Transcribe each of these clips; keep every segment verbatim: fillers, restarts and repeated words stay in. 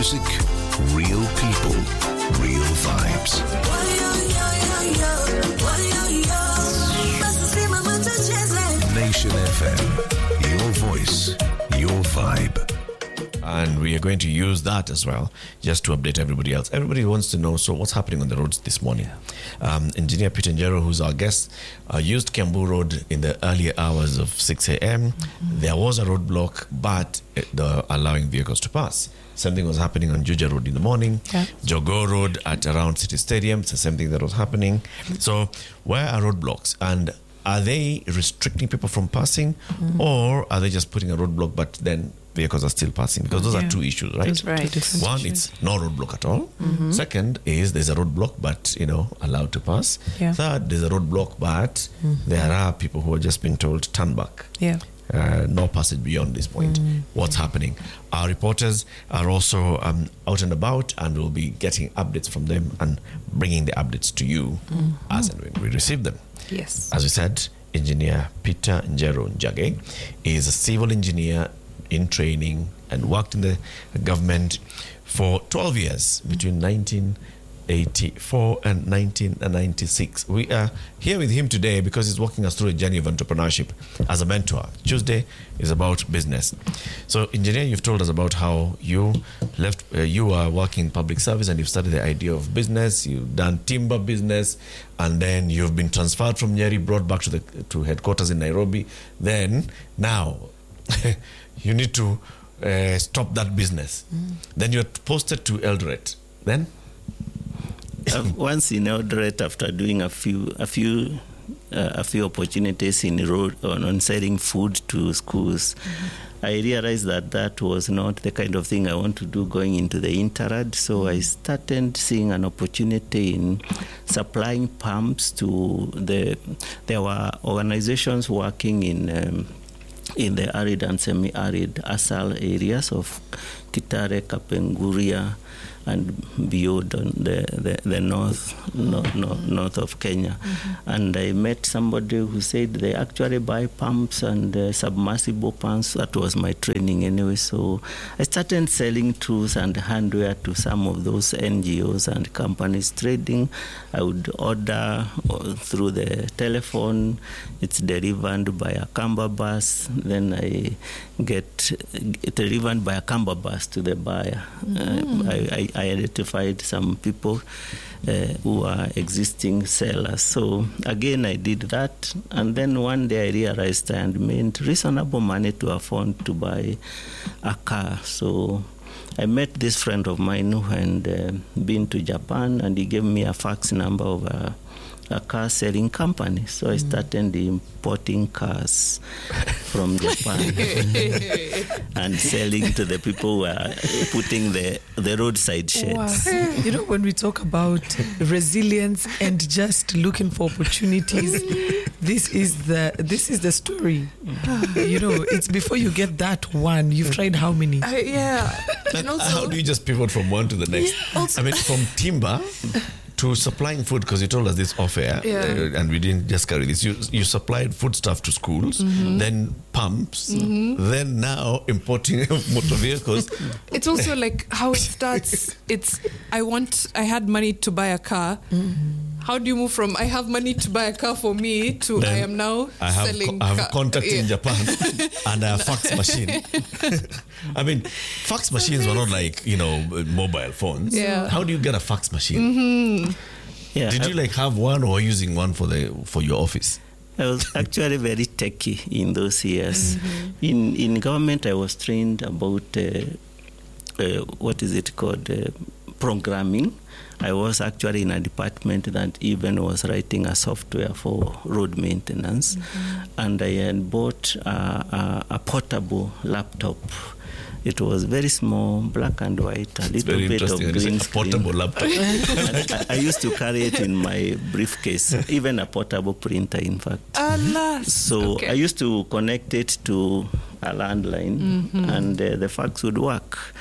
music, real people, real vibes. Nation F M, your voice, your vibe. And we are going to use that as well, just to update everybody else. Everybody wants to know, so what's happening on the roads this morning? Um, Engineer Peter Njero, who's our guest, uh, used Kiambu Road in the earlier hours of six a.m. Mm-hmm. There was a roadblock, but they're allowing vehicles to pass. Same thing was happening on Juja Road in the morning. Yeah. Jogoo Road at around City Stadium, it's the same thing that was happening. So where are roadblocks? And are they restricting people from passing, mm-hmm. or are they just putting a roadblock, but then vehicles are still passing? Because those yeah. are two issues, right? That's right. One, issues. It's no roadblock at all. Mm-hmm. Second is there's a roadblock, but, you know, allowed to pass. Yeah. Third, there's a roadblock, but mm-hmm. there are people who are just being told, turn back. Yeah. Uh, no passage beyond this point. Mm-hmm. What's happening? Our reporters are also um, out and about, and we'll be getting updates from them and bringing the updates to you mm-hmm. as and when we receive them. Yes. As we said, Engineer Peter Njero Njage is a civil engineer in training and worked in the government for twelve years between nineteen eighty-four and nineteen ninety-six. We are here with him today because he's walking us through a journey of entrepreneurship as a mentor. Tuesday is about business. So, engineer, you've told us about how you left, uh, you are working in public service and you've started the idea of business. You've done timber business, and then you've been transferred from Nyeri, brought back to the to headquarters in Nairobi. Then now you need to uh, stop that business. Mm. Then you're posted to Eldoret. Then. Uh, once in Eldoret, after doing a few a few uh, a few opportunities in the road on, on selling food to schools, mm-hmm. I realized that that was not the kind of thing I want to do going into the interrad. So I started seeing an opportunity in supplying pumps to the. There were organizations working in um, in the arid and semi-arid ASAL areas of Kitare, Kapenguria, and beyond on the, the, the north, no, no, north of Kenya. Mm-hmm. And I met somebody who said they actually buy pumps and uh, submersible pumps. That was my training anyway. So I started selling tools and hardware to some of those N G Os and companies trading. I would order through the telephone. It's delivered by a Kamba bus. Then I get it delivered by a Kamba bus to the buyer. Mm-hmm. Uh, I, I I identified some people uh, who are existing sellers. So again, I did that. And then one day I realized I had made reasonable money to afford to buy a car. So I met this friend of mine who had uh, been to Japan, and he gave me a fax number of a, a car selling company. So I started importing cars from Japan and selling to the people who are putting the, the roadside sheds. Wow. You know, when we talk about resilience and just looking for opportunities, this is the this is the story. You know, it's before you get that one, you've tried how many? Uh, yeah. And also, how do you just pivot from one to the next? Yeah, also, I mean, from timber to supplying food, because you told us this off air, yeah. uh, and we didn't just carry this. You you supplied food stuff to schools, mm-hmm. then pumps, mm-hmm. then now importing motor vehicles. It's also like how it starts. It's I want. I had money to buy a car. Mm-hmm. How do you move from I have money to buy a car for me to then I am now I have selling co- I have car. contact yeah. in Japan and a fax machine. I mean, fax machines were not like, you know, mobile phones. Yeah. How do you get a fax machine? Mm-hmm. Yeah, Did you like have one or using one for the for your office? I was actually very techy in those years. Mm-hmm. In in government, I was trained about uh, uh, what is it called uh, programming. I was actually in a department that even was writing a software for road maintenance, mm-hmm. and I had bought a, a, a portable laptop. It was very small, black and white, a little bit of green a portable laptop. I, I used to carry it in my briefcase, even a portable printer, in fact. Alas. So okay. I used to connect it to a landline, mm-hmm. and uh, the fax would work.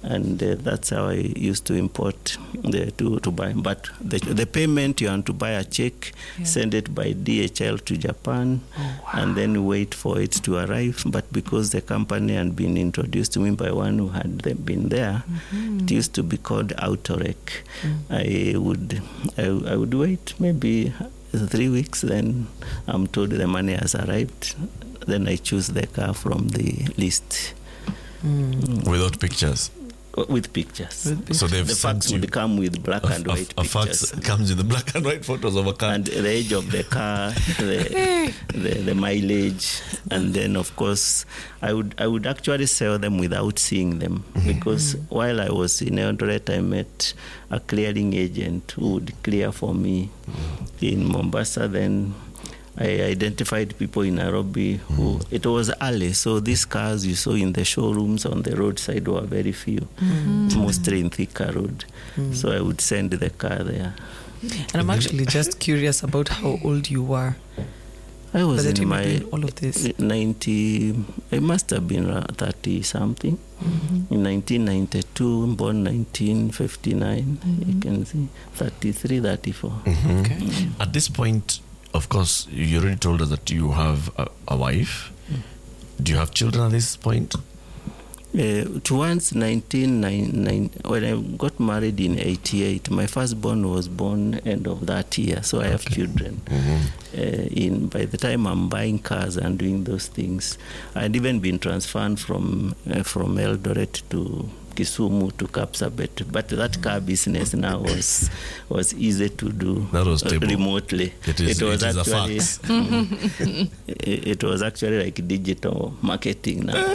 and uh, that's how I used to import the to, to buy. But the, the payment, you want to buy a check, yeah. send it by D H L to Japan, oh, wow. and then wait for it to arrive. But because the company had been introduced to me by one who had been there, mm-hmm. it used to be called Autorec. Mm. I would I, I would wait maybe three weeks, then I'm told the money has arrived. Then I choose the car from the list. Mm. Without pictures? With pictures. With pictures. So they've the sent fax you would come with black a, and white a, a pictures. fax comes with the black and white photos of a car. And the age of the car, the, the, the mileage, and then of course I would I would actually sell them without seeing them, mm-hmm. because while I was in Eldoret, I met a clearing agent who would clear for me. Mm-hmm. In Mombasa. Then I identified people in Nairobi who, mm. it was early, so these cars you saw in the showrooms on the roadside were very few, mm. mostly in Thika Road. Mm. So I would send the car there. And I'm actually just curious about how old you were. I was in my all of this. ninety, I must have been thirty something. Mm-hmm. In nineteen ninety-two, born nineteen fifty-nine, mm-hmm. you can see, thirty-three, thirty-four. Mm-hmm. Okay. Mm-hmm. At this point, of course, you already told us that you have a, a wife. Mm. Do you have children at this point? Uh, towards nineteen ninety-nine, when I got married in eighty-eight, my firstborn was born end of that year, so I have okay. children. Mm-hmm. Uh, in by the time I'm buying cars and doing those things, I'd even been transferred from uh, from Eldoret to Kisumu to Kapsabet, but that car business now was was easy to do that was remotely. It, is, it was it actually is a fax. it, it was actually like digital marketing now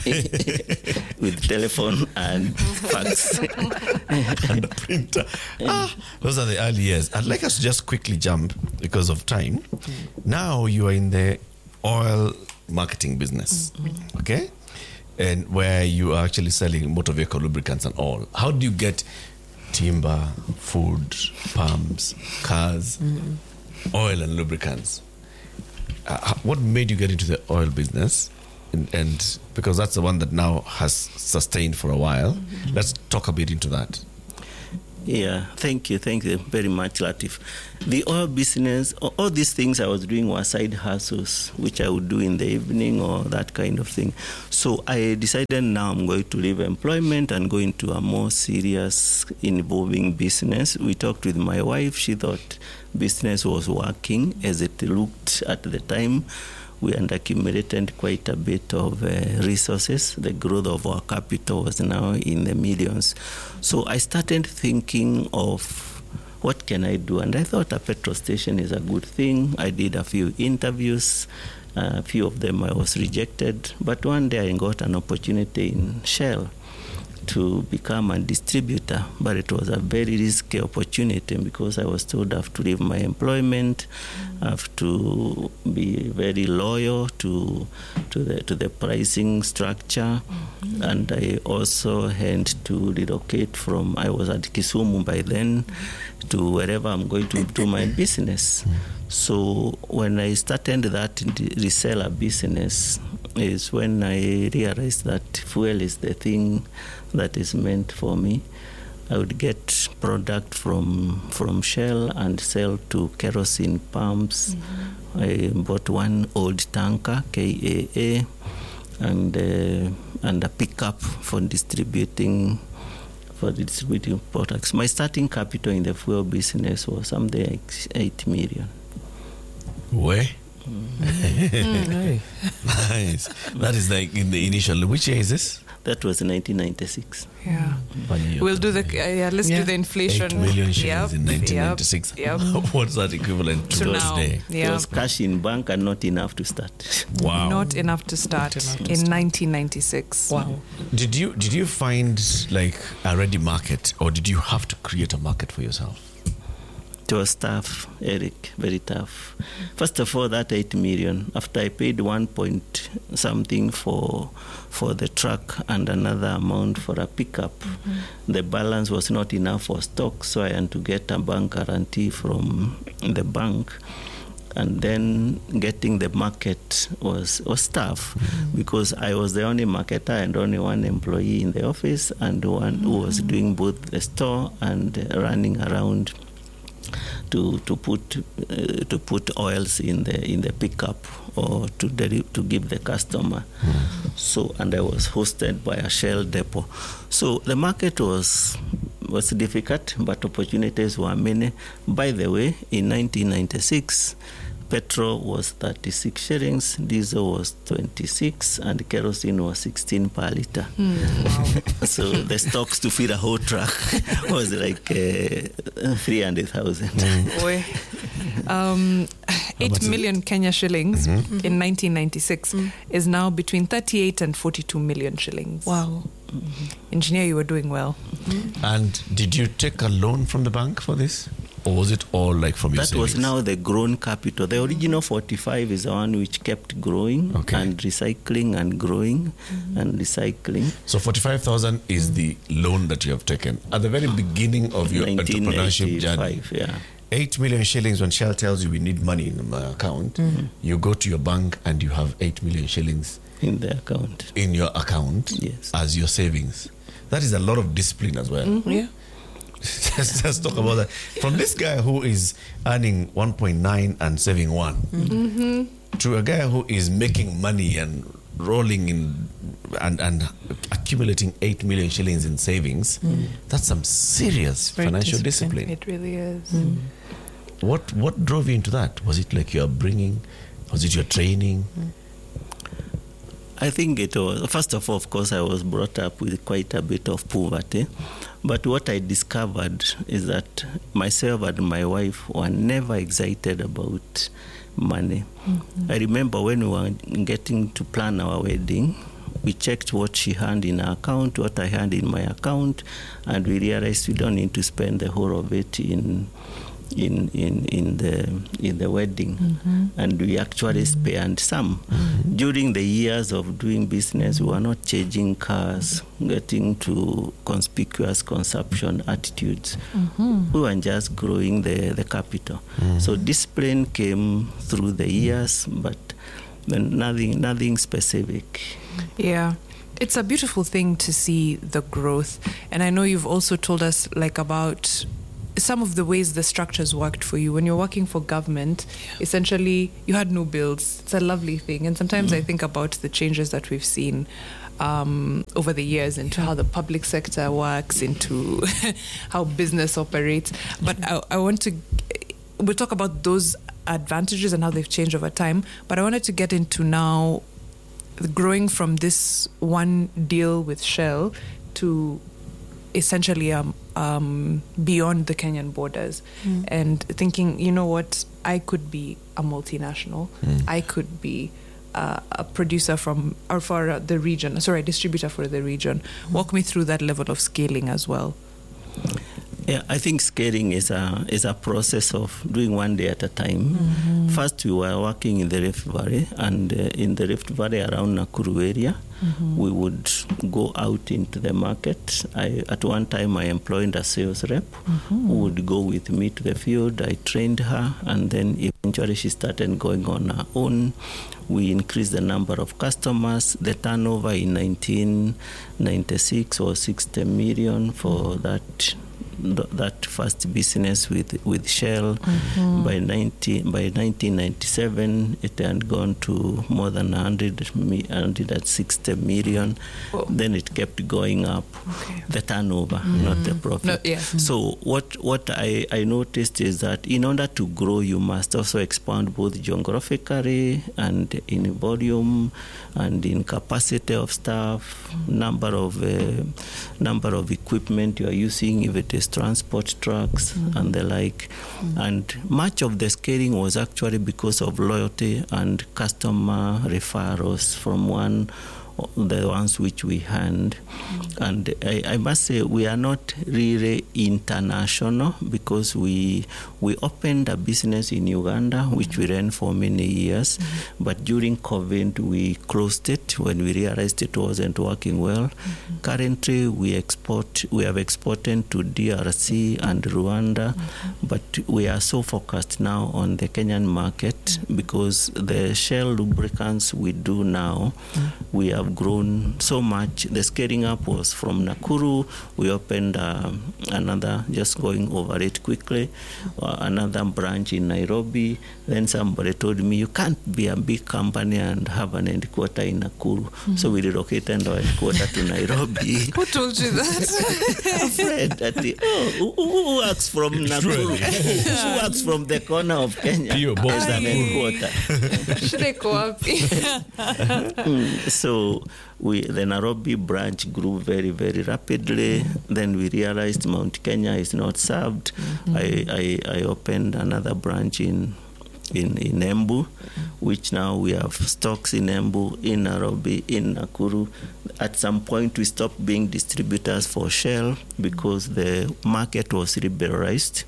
with telephone and fax and a printer. Ah, those are the early years. I'd like us to just quickly jump because of time. Now you are in the oil marketing business, mm-hmm. okay? And where you are actually selling motor vehicle lubricants and all. How do you get timber, food, pumps, cars, mm-hmm. oil and lubricants? Uh, what made you get into the oil business? And, and because that's the one that now has sustained for a while. Mm-hmm. Let's talk a bit into that. Yeah, thank you. Thank you very much, Latif. The oil business, all these things I was doing were side hustles, which I would do in the evening or that kind of thing. So I decided now I'm going to leave employment and go into a more serious, involving business. We talked with my wife. She thought business was working as it looked at the time. We had accumulated quite a bit of uh, resources. The growth of our capital was now in the millions. So I started thinking of what can I do? And I thought a petrol station is a good thing. I did a few interviews. Uh, a few of them I was rejected. But one day I got an opportunity in Shell to become a distributor, but it was a very risky opportunity because I was told I have to leave my employment, I have to be very loyal to to the to the pricing structure, mm-hmm. and I also had to relocate from, I was at Kisumu by then, to wherever I'm going to do my business. So when I started that reseller business is when I realized that fuel is the thing that is meant for me. I would get product from from Shell and sell to kerosene pumps. Mm-hmm. I bought one old tanker, K A A, and uh, and a pickup for distributing for distributing products. My starting capital in the fuel business was something like eight million. Where? Mm. Nice. That is like in the initial. Which year is this? That was in nineteen ninety-six. Yeah. We'll do the, uh, yeah, let's yeah. do the inflation. Eight million shillings yep. in nineteen ninety-six. Yep. What's that equivalent to, to today? Yep. It was cash in bank and not enough to start. Wow. Not enough to start enough to in start. nineteen ninety-six. Wow. Did you did you find like a ready market, or did you have to create a market for yourself? It was tough, Eric, very tough. First of all, that eight million, after I paid one point something for for the truck and another amount for a pickup, mm-hmm. the balance was not enough for stock, so I had to get a bank guarantee from the bank. and then getting the market was was tough mm-hmm. because I was the only marketer and only one employee in the office, and one mm-hmm. who was doing both the store and uh, running around to to put uh, to put oils in the in the pickup or to deli- to give the customer. Mm. So, and I was hosted by a Shell depot. So the market was was difficult, but opportunities were many. By the way, in nineteen ninety-six, petrol was thirty-six shillings, diesel was twenty-six, and kerosene was sixteen per liter. Mm, wow. So the stocks to feed a whole truck was like uh, three hundred thousand. Mm. Um, eight million Kenya shillings mm-hmm. Mm-hmm. in nineteen ninety-six mm. is now between thirty-eight and forty-two million shillings. Wow. Mm-hmm. Engineer, you were doing well. Mm-hmm. And did you take a loan from the bank for this? Or was it all like from your That savings? was now the grown capital. The original forty-five is the one which kept growing okay. and recycling and growing mm-hmm. and recycling. So forty-five thousand is the loan that you have taken at the very beginning of your entrepreneurship journey. Yeah. eight million shillings, when Shell tells you we need money in my account, mm-hmm. you go to your bank and you have eight million shillings in the account. In your account yes. as your savings. That is a lot of discipline as well. Mm-hmm. Yeah. let's, let's talk about that. From this guy who is earning one point nine and saving one, mm-hmm. to a guy who is making money and rolling in and, and accumulating eight million shillings in savings, mm. that's some serious financial discipline. It really is. Mm. What what drove you into that? Was it like your bringing? Was it your training? Mm. I think it was, first of all, of course, I was brought up with quite a bit of poverty. But what I discovered is that myself and my wife were never excited about money. Mm-hmm. I remember when we were getting to plan our wedding, we checked what she had in her account, what I had in my account, and we realized we don't need to spend the whole of it in in in in the in the wedding, mm-hmm. and we actually mm-hmm. spared some. Mm-hmm. During the years of doing business, we were not changing cars, getting to conspicuous consumption attitudes. Mm-hmm. We were just growing the the capital. Mm-hmm. So discipline came through the years, but nothing nothing specific. Yeah. It's a beautiful thing to see the growth, and I know you've also told us like about some of the ways the structures worked for you. When you're working for government, yeah. essentially you had no bills. It's a lovely thing. And sometimes mm. I think about the changes that we've seen um, over the years into how the public sector works, into how business operates. But I, I want to, we'll talk about those advantages and how they've changed over time. But I wanted to get into now growing from this one deal with Shell to essentially um, um, beyond the Kenyan borders, mm. and thinking, you know what, I could be a multinational. Mm. I could be uh, a producer from or for the region. Sorry, a distributor for the region. Mm. Walk me through that level of scaling as well. Yeah, I think scaling is a is a process of doing one day at a time. Mm-hmm. First, we were working in the Rift Valley, and uh, in the Rift Valley around Nakuru area, mm-hmm. we would go out into the market. I, at one time, I employed a sales rep mm-hmm. who would go with me to the field. I trained her, and then eventually she started going on her own. We increased the number of customers. The turnover in nineteen ninety-six was sixty million for that. that first business with with Shell. Mm-hmm. By nineteen by nineteen ninety-seven, it had gone to more than one hundred, one hundred sixty million. Whoa. Then it kept going up. Okay. The turnover, mm-hmm. not the profit. No, yeah. So what what I, I noticed is that in order to grow, you must also expand both geographically and in volume and in capacity of staff, mm-hmm. number of uh, number of equipment you are using, if it is transport trucks mm-hmm. and the like. Mm-hmm. And much of the scaling was actually because of loyalty and customer referrals from one the ones which we hand. Mm-hmm. And I, I must say we are not really international because we we opened a business in Uganda which mm-hmm. we ran for many years, mm-hmm. but during COVID we closed it. when we realized it wasn't working well. Mm-hmm. Currently, we export. We have exported to D R C and Rwanda, mm-hmm. but we are so focused now on the Kenyan market mm-hmm. because the Shell lubricants we do now, mm-hmm. we have grown so much. The scaling up was from Nakuru. We opened uh, another, just going over it quickly, uh, another branch in Nairobi. Then somebody told me, you can't be a big company and have an headquarter in Nakuru. Mm-hmm. So we relocated our headquarter to Nairobi. Who told you that? Afraid that the, oh, who, who works from Nakuru? Who works from the corner of Kenya as an headquarter? Should I go up? So we, the Nairobi branch grew very, very rapidly. Mm-hmm. Then we realized Mount Kenya is not served. Mm-hmm. I, I, I opened another branch in in, in Embu, which now we have stocks in Embu, in Nairobi, in Nakuru. At some point, we stopped being distributors for Shell because the market was liberalized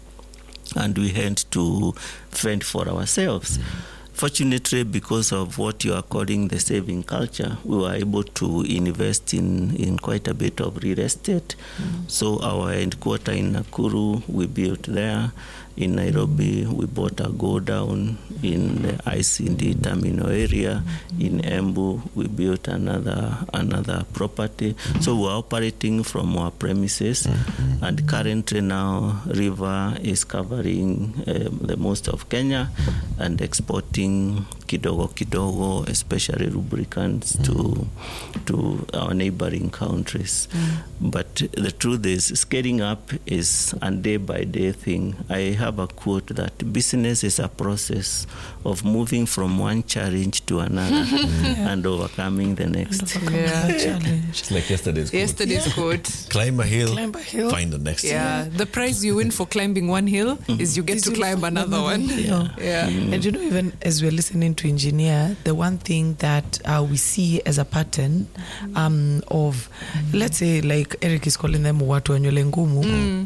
and we had to fend for ourselves. Fortunately, because of what you are calling the saving culture, we were able to invest in, in quite a bit of real estate. Mm. So our headquarters in Nakuru, we built there. In Nairobi, we bought a go down in the I C D terminal area. Mm-hmm. In Embu, we built another another property. Mm-hmm. So we're operating from our premises. Mm-hmm. And currently now, River is covering um, the most of Kenya and exporting kidogo kidogo, especially lubricants, mm-hmm. to to our neighboring countries. Mm-hmm. But the truth is, scaling up is a day-by-day thing. I have a quote that business is a process of moving from one challenge to another yeah. and overcoming the next. Overcoming yeah. challenge. It's like yesterday's quote. Yesterday's yeah. quote. Climb a hill, climb a hill, find the next yeah. hill. The prize you win for climbing one hill mm-hmm. is you get is to climb another, another one. Yeah. yeah. Mm-hmm. And you know, even as we're listening to Engineer, the one thing that uh, we see as a pattern um, of, mm-hmm. let's say, like Eric is calling them watu wanyole ngumu, mm.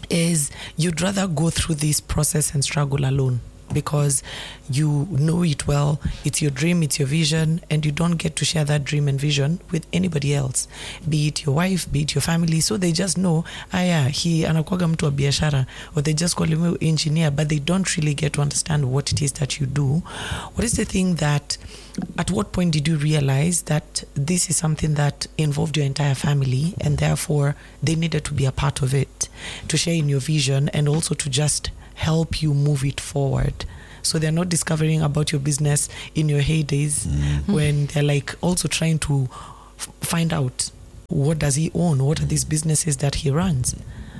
is you'd rather go through this process and struggle alone because you know it well, it's your dream, it's your vision, and you don't get to share that dream and vision with anybody else, be it your wife, be it your family. So they just know, aya, he anakuwaga mtu wa biashara, or they just call him engineer, but they don't really get to understand what it is that you do. What is the thing that, at what point did you realize that this is something that involved your entire family and therefore they needed to be a part of it, to share in your vision and also to just help you move it forward? So they're not discovering about your business in your heydays mm-hmm. when they're like also trying to f- find out what does he own, what are these businesses that he runs.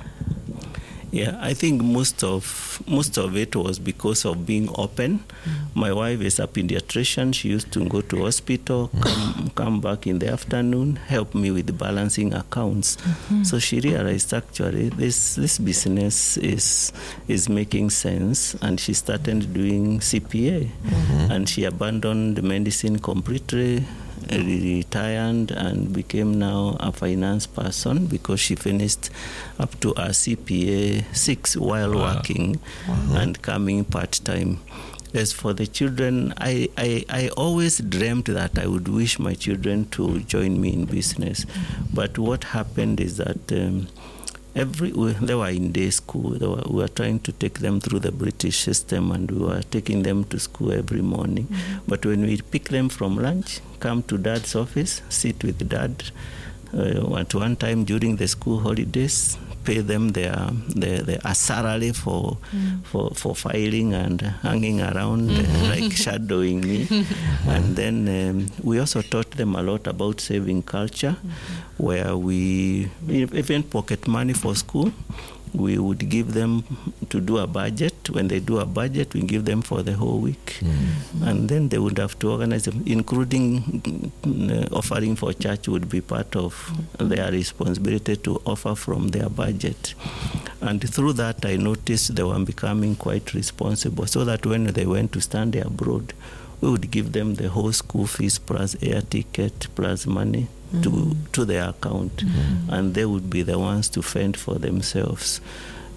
Yeah, I think most of most of it was because of being open. Mm-hmm. My wife is a pediatrician. She used to go to hospital, come, come back in the afternoon, help me with the balancing accounts. Mm-hmm. So she realized actually this this business is is making sense, and she started doing C P A, mm-hmm. and she abandoned medicine completely. Retired and became now a finance person because she finished up to a C P A six while wow. working wow. and coming part-time. As for the children, I, I, I always dreamt that I would wish my children to join me in business. But what happened is that um, Every they were in day school. They were, we were trying to take them through the British system, and we were taking them to school every morning. Mm-hmm. But when we pick them from lunch, come to dad's office, sit with dad. Uh, at one time during the school holidays, pay them their their, their salary for mm. for for filing and hanging around mm-hmm. uh, like shadowing me. And then um, we also taught them a lot about saving culture, mm-hmm. where we even pocket money for school. We would give them to do a budget. When they do a budget, we give them for the whole week. Mm-hmm. And then they would have to organize them, including uh, offering for church would be part of mm-hmm. their responsibility to offer from their budget. And through that, I noticed they were becoming quite responsible, so that when they went to study abroad, we would give them the whole school fees plus air ticket plus money to mm-hmm. to their account, mm-hmm. and they would be the ones to fend for themselves.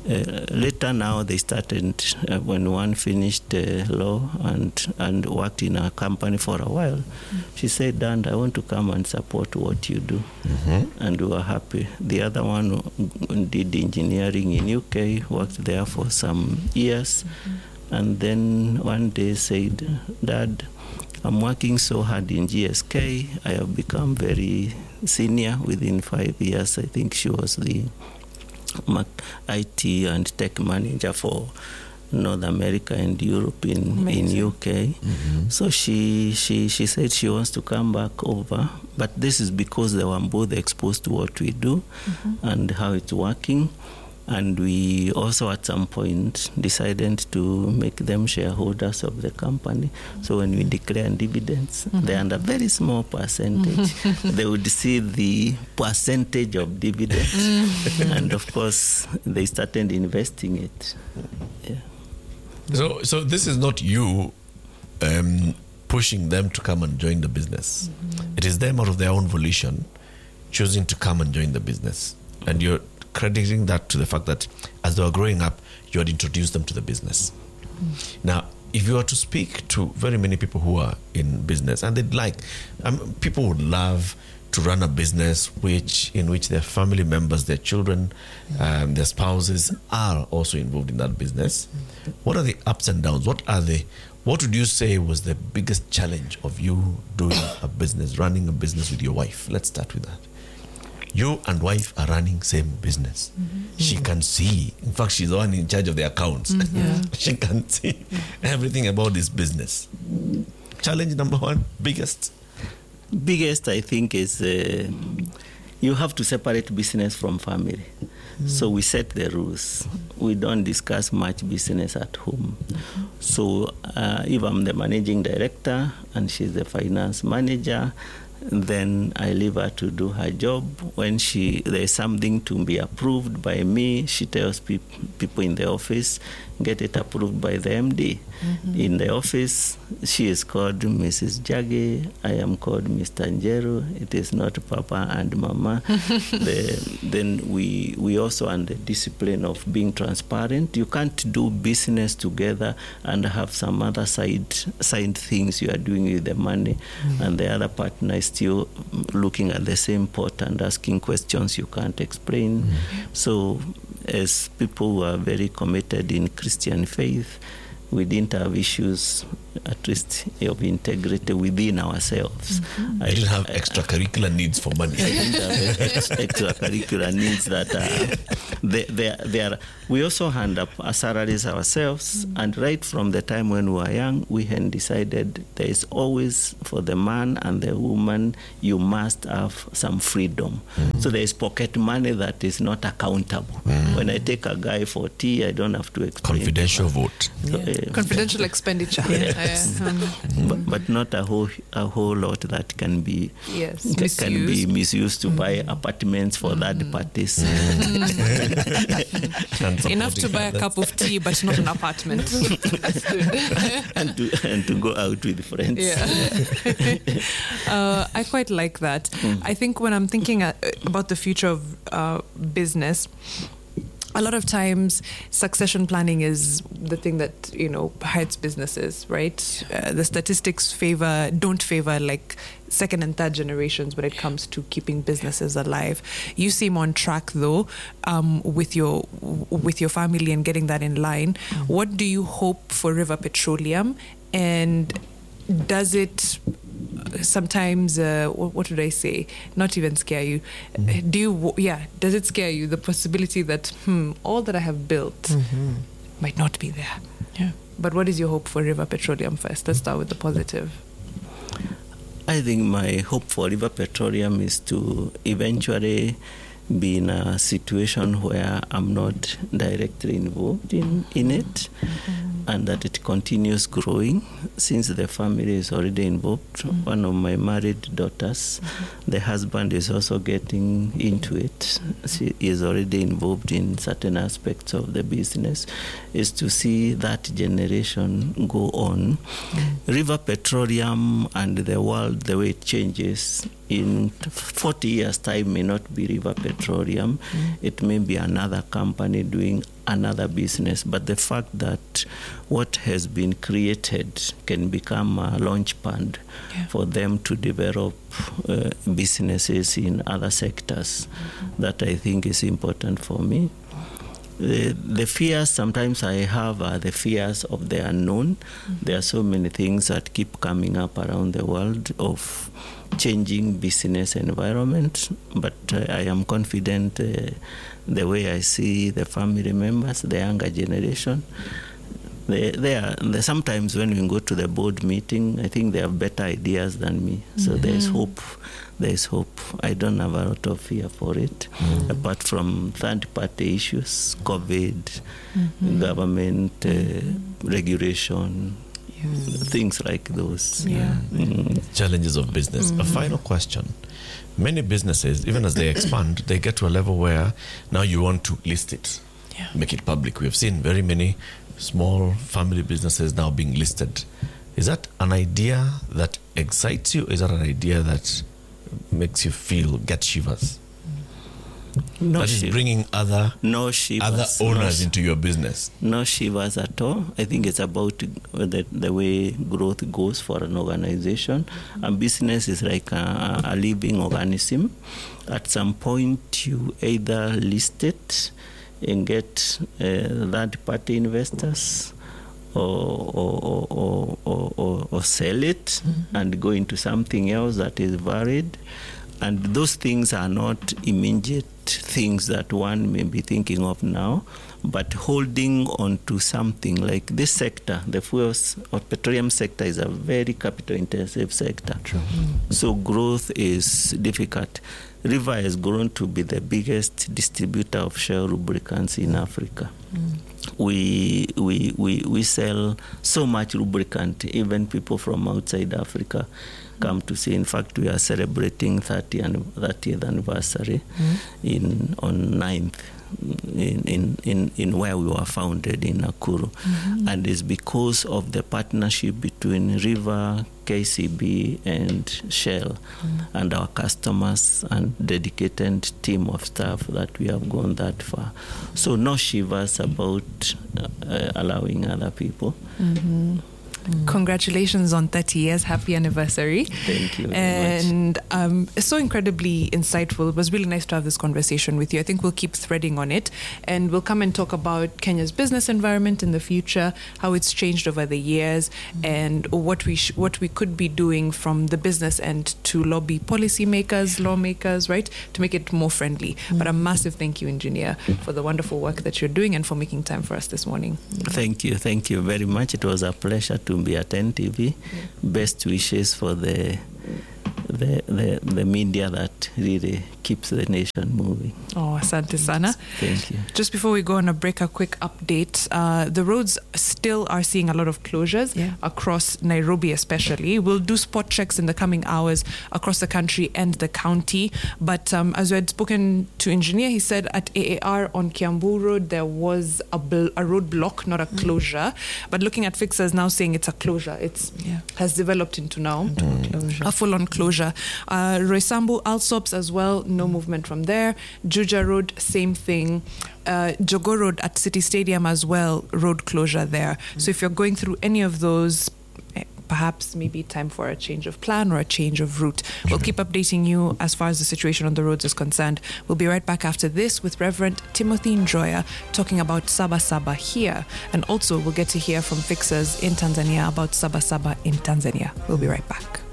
Uh, later now they started, uh, when one finished uh, law and, and worked in a company for a while, mm-hmm. she said, Dan, I want to come and support what you do. Mm-hmm. And we were happy. The other one did engineering in U K, worked there for some years, mm-hmm. and then one day said, Dad, I'm working so hard in G S K. I have become very senior. Within five years, I think she was the I T and tech manager for North America and Europe in, in U K. Mm-hmm. So she, she she said she wants to come back over. But this is because they were both exposed to what we do, mm-hmm. and how it's working. And we also at some point decided to make them shareholders of the company. So when we declare dividends, mm-hmm. they're under very small percentage. They would see the percentage of dividends. Mm-hmm. And of course, they started investing it. Yeah. So, so this is not you um, pushing them to come and join the business. Mm-hmm. It is them out of their own volition choosing to come and join the business. And you're crediting that to the fact that as they were growing up, you had introduced them to the business. Mm. Now, if you were to speak to very many people who are in business, and they'd like, um, people would love to run a business which in which their family members, their children, um, their spouses are also involved in that business. What are the ups and downs? What are the, what would you say was the biggest challenge of you doing a business, running a business with your wife? Let's start with that. You and wife are running same business. Mm-hmm. She can see. In fact, she's the one in charge of the accounts. Mm-hmm. Yeah. She can see mm-hmm. everything about this business. Challenge number one, biggest. Biggest, I think, is uh, you have to separate business from family. Mm-hmm. So we set the rules. We don't discuss much business at home. Mm-hmm. So uh, if I'm the managing director and she's the finance manager, then I leave her to do her job. When she there's something to be approved by me, she tells pe- people in the office, get it approved by the M D. Mm-hmm. In the office, she is called Missus Jage. I am called Mister Njeru. It is not Papa and Mama. the, then we we also under discipline of being transparent. You can't do business together and have some other side side things you are doing with the money, mm-hmm. and the other partner is still looking at the same pot and asking questions you can't explain. Mm-hmm. So as people who are very committed in Christian faith, we didn't have issues, at least of integrity within ourselves. Mm-hmm. I didn't have I, extracurricular I, needs for money. I didn't have ex- extracurricular needs that are, they, they, they are. We also hand up our salaries ourselves, mm-hmm. and right from the time when we were young, we had decided there is always, for the man and the woman, you must have some freedom. Mm-hmm. So there is pocket money that is not accountable. Mm-hmm. When I take a guy for tea, I don't have to explain. Confidential vote. So, yeah. uh, Confidential expenditure. Yes. Uh, um, but, but not a whole a whole lot that can be yes, can misused. be misused to mm. buy apartments for mm. third parties. Mm. Enough to buy a cup of tea, but not an apartment. and to and to go out with friends. Yeah. uh, I quite like that. Mm. I think when I'm thinking about the future of uh, business, a lot of times succession planning is the thing that, you know, hides businesses, right? Uh, the statistics favor, don't favor like second and third generations when it comes to keeping businesses alive. You seem on track though, um, with your with your family and getting that in line. Mm-hmm. What do you hope for River Petroleum, and does it sometimes uh, what, what would I say not even scare you? Mm-hmm. Do you yeah does it scare you, the possibility that hmm all that I have built mm-hmm. might not be there? Yeah. But what is your hope for River Petroleum first? Let's start with the positive. I think my hope for River Petroleum is to eventually be in a situation where I'm not directly involved in, in it, mm-hmm. and that it continues growing since the family is already involved. Mm-hmm. One of my married daughters, mm-hmm. the husband is also getting into it. She is already involved in certain aspects of the business, is to see that generation go on. Mm-hmm. River Petroleum and the world, the way it changes, in forty years' time may not be River Petroleum. Mm. It may be another company doing another business. But the fact that what has been created can become a launch pad yeah. for them to develop uh, businesses in other sectors, mm-hmm. that I think is important for me. The, the fears sometimes I have are the fears of the unknown. Mm-hmm. There are so many things that keep coming up around the world of changing business environment, but uh, I am confident uh, the way I see the family members, the younger generation, they, they are they, sometimes when we go to the board meeting, I think they have better ideas than me. Mm-hmm. So there is hope. There is hope. I don't have a lot of fear for it, mm-hmm. apart from third-party issues, COVID, mm-hmm. government, uh, mm-hmm. regulation, yes. things like those. Yeah. Mm. Challenges of business. Mm-hmm. A final question. Many businesses, even as they expand, they get to a level where now you want to list it, yeah. make it public. We have seen very many small family businesses now being listed. Is that an idea that excites you? Is that an idea that makes you feel, get shivers? No that is shiv- bringing other no shivers, other owners no, into your business. No shivers at all. I think it's about the, the way growth goes for an organization. Mm-hmm. A business is like a, a living organism. At some point, you either list it and get uh, third-party investors, Or or, or, or, or, or sell it mm-hmm. and go into something else that is varied. And those things are not immediate things that one may be thinking of now, but holding on to something like this sector, the fuels or petroleum sector, is a very capital-intensive sector. True. Mm-hmm. So growth is difficult. River has grown to be the biggest distributor of shell lubricants in Africa. Mm. We, we we we sell so much lubricant, even people from outside Africa come to see. In fact, we are celebrating thirtieth anniversary mm. in on ninth in, in, in, in where we were founded in Nakuru. Mm-hmm. And it's because of the partnership between River, K C B, and Shell, mm. and our customers and dedicated team of staff that we have gone that far. So no shivers about uh, allowing other people. Mm-hmm. Mm. Congratulations on thirty years. Happy anniversary. Thank you very and much. Um, it's so incredibly insightful. It was really nice to have this conversation with you. I think we'll keep threading on it, and we'll come and talk about Kenya's business environment in the future, how it's changed over the years, mm. and what we sh- what we could be doing from the business end to lobby policymakers, lawmakers, right, to make it more friendly. Mm. But a massive thank you, Engineer, for the wonderful work that you're doing and for making time for us this morning. Thank you. Thank you very much. It was a pleasure to be at N T V. Yeah. Best wishes for the, the the the media that really keeps the nation moving. Oh, asante sana. Thank you. Just before we go on a break, a quick update. Uh, the roads still are seeing a lot of closures yeah. across Nairobi especially. We'll do spot checks in the coming hours across the country and the county. But um, as we had spoken to Engineer, he said at A A R on Kiambu Road, there was a, bl- a road block, not a closure. Mm. But looking at fixers now saying it's a closure. It's yeah. has developed into now mm. a full-on closure. Uh, Roysambu, Alsops as well, no movement from there. Juja Road, same thing. Uh, Jogo Road at City Stadium as well, road closure there. Mm. So if you're going through any of those, perhaps maybe time for a change of plan or a change of route. Sure. We'll keep updating you as far as the situation on the roads is concerned. We'll be right back after this with Reverend Timothy Njoya talking about Saba Saba here. And also we'll get to hear from fixers in Tanzania about Saba Saba in Tanzania. We'll be right back.